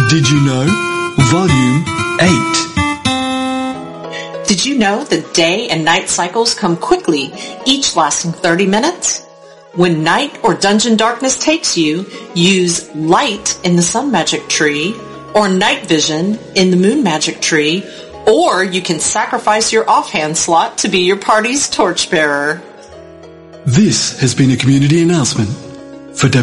Did you know? Volume 8. Did you know that day and night cycles come quickly, each lasting 30 minutes? When night or dungeon darkness takes you, use light in the sun magic tree, or night vision in the moon magic tree, or you can sacrifice your offhand slot to be your party's torchbearer. This has been a community announcement for